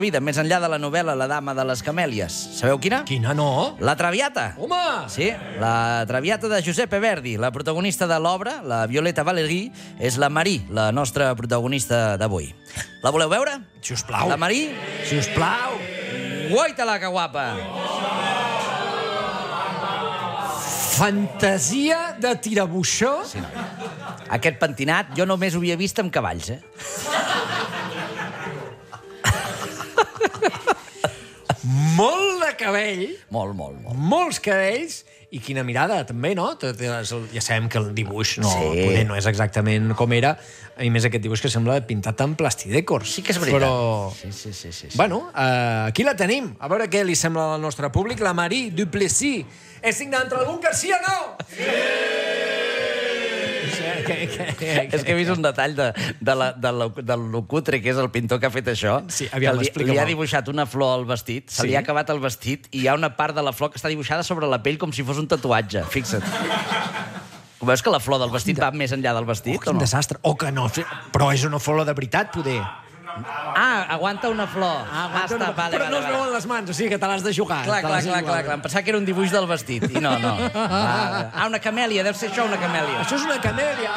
vida, més enllà de la novel·la La dama de les camèlies. Sabeu quina? Quina no? La Traviata. Home! Sí, la Traviata de Giuseppe Verdi. La protagonista de l'obra, la Violeta Valéry, és la Marie, la nostra protagonista d'avui. La voleu veure? Si us plau. La Marie? Si us plau. Guaita-la, que guapa! Fantasia de tirabuixó. Sí, no. Aquest pentinat jo només ho havia vist amb cavalls, Molt de cabell. Molt. Molts cabells. I quina mirada, també, no? Ja sabem que el dibuix poder no és exactament com era. A més, aquest dibuix que sembla pintat en plastidècor. Sí que és veritat. Però... Sí. Bueno, aquí la tenim. A veure què li sembla al nostre públic. La Marie Duplessis. És signada entre el búnquer, sí o no? Sí! És que he vist un detall del locutre, que és el pintor que ha fet això. Sí, aviam, li ha dibuixat una flor al vestit, se li ha acabat el vestit, i hi ha una part de la flor que està dibuixada sobre la pell com si fos un tatuatge. Fixa't. Veus que la flor del vestit va més enllà del vestit, o Quin no? desastre. O que no. Però és una flor de veritat, poder. Aguanta una flor. Però no es veuen les mans, o sigui que te l'has de jugar. Clar. Em pensava que era un dibuix del vestit, i no. Una camèlia, deu ser això, una camèlia. Això és una camèlia.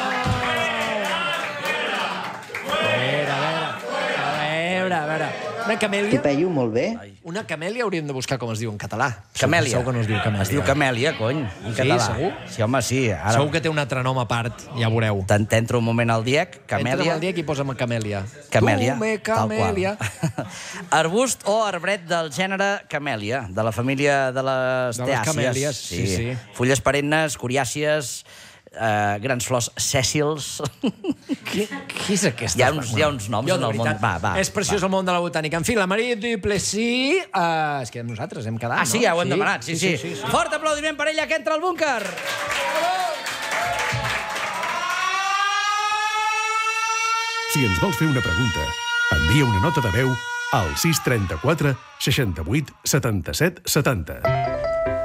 A veure. Una camèlia... T'ho peio molt bé. Una camèlia hauríem de buscar com es diu en català. Camèlia. Segur que no es diu camèlia. Es diu camèlia, cony, en català. Segur? Sí, home, sí. Segur que té un altre nom a part, ja veureu. T'entra un moment al diec, camèlia. Entra al diec i posa'm camèlia. Camèlia, tal qual. Arbust o arbret del gènere camèlia, de la família de les teàcies. De les camèlies, sí. Fulles perennes, coriàcies, grans flors sèssils. Qui és aquesta? Hi ha uns noms en el món. És preciós el món de la botànica. En fi, la Marie Duplessis... És que nosaltres hem quedat, no? Sí, ja ho hem demanat, sí. Fort aplaudiment per ella, que entra al búnquer! Si ens vols fer una pregunta, envia una nota de veu al 634 68 77 70.